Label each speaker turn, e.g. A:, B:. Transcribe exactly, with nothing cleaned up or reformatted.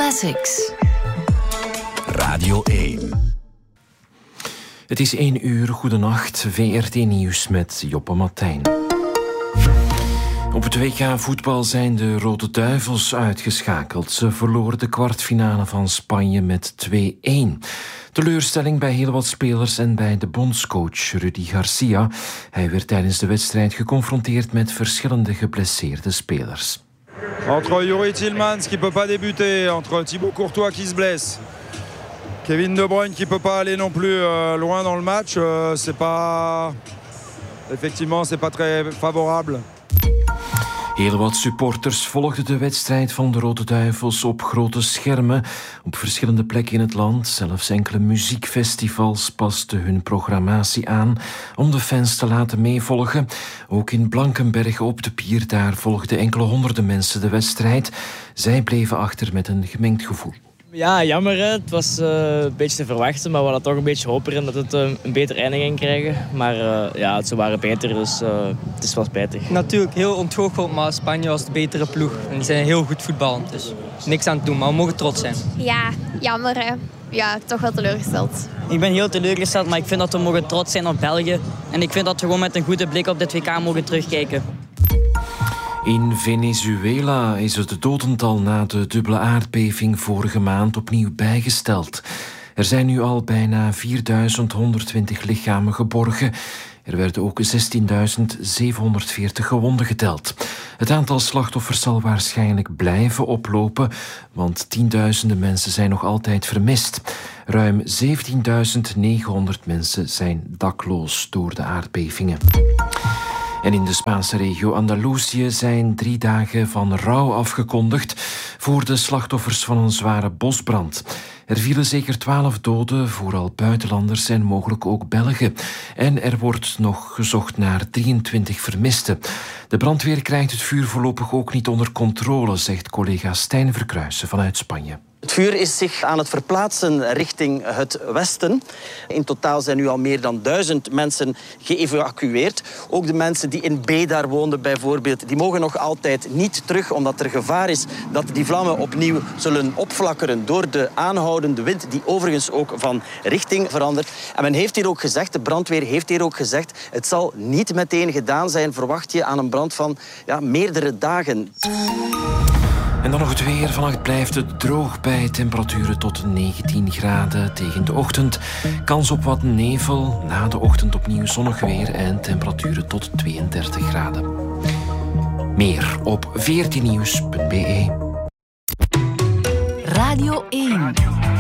A: Classics.
B: Radio één. Het is één uur, goedenacht, V R T Nieuws met Joppe Martijn. Op het W K voetbal zijn de Rode Duivels uitgeschakeld. Ze verloren de kwartfinale van Spanje met twee-een. Teleurstelling bij heel wat spelers en bij de bondscoach Rudi Garcia. Hij werd tijdens de wedstrijd geconfronteerd met verschillende geblesseerde spelers.
C: Entre Youri Tielemans qui peut pas débuter, entre Thibaut Courtois qui se blesse, Kevin De Bruyne qui peut pas aller non plus euh, loin dans le match, euh, c'est pas effectivement c'est pas très favorable.
B: Heel wat supporters volgden de wedstrijd van de Rode Duivels op grote schermen op verschillende plekken in het land. Zelfs enkele muziekfestivals pasten hun programmatie aan om de fans te laten meevolgen. Ook in Blankenberge op de Pier, daar volgden enkele honderden mensen de wedstrijd. Zij bleven achter met een gemengd gevoel.
D: Ja, jammer. Hè. Het was uh, een beetje te verwachten, maar we hadden toch een beetje hoop erin dat het uh, een beter einde ging krijgen. Maar uh, ja, ze waren beter, dus uh, het is wel spijtig.
E: Natuurlijk heel ontgoocheld, maar Spanje was de betere ploeg. En die zijn heel goed voetballend, dus niks aan het doen, maar we mogen trots zijn.
F: Ja, jammer hè. Ja, toch wel teleurgesteld.
G: Ik ben heel teleurgesteld, maar ik vind dat we mogen trots zijn op België. En ik vind dat we gewoon met een goede blik op dit W K mogen terugkijken.
B: In Venezuela is het dodental na de dubbele aardbeving vorige maand opnieuw bijgesteld. Er zijn nu al bijna vierduizend honderdtwintig lichamen geborgen. Er werden ook zestienduizend zevenhonderdveertig gewonden geteld. Het aantal slachtoffers zal waarschijnlijk blijven oplopen, want tienduizenden mensen zijn nog altijd vermist. Ruim zeventienduizend negenhonderd mensen zijn dakloos door de aardbevingen. En in de Spaanse regio Andalusië zijn drie dagen van rouw afgekondigd voor de slachtoffers van een zware bosbrand. Er vielen zeker twaalf doden, vooral buitenlanders en mogelijk ook Belgen. En er wordt nog gezocht naar drieëntwintig vermisten. De brandweer krijgt het vuur voorlopig ook niet onder controle, zegt collega Stijn Verkruijsen vanuit Spanje.
H: Het vuur is zich aan het verplaatsen richting het westen. In totaal zijn nu al meer dan duizend mensen geëvacueerd. Ook de mensen die in Bédar woonden bijvoorbeeld, die mogen nog altijd niet terug, omdat er gevaar is dat die vlammen opnieuw zullen opflakkeren door de aanhoudende wind, die overigens ook van richting verandert. En men heeft hier ook gezegd, de brandweer heeft hier ook gezegd, het zal niet meteen gedaan zijn, verwacht je aan een brand van ja, meerdere dagen.
B: En dan nog het weer. Vannacht blijft het droog bij temperaturen tot negentien graden. Tegen de ochtend kans op wat nevel. Na de ochtend opnieuw zonnig weer en temperaturen tot tweeëndertig graden. Meer op v r t nieuws punt b e.
A: Radio één.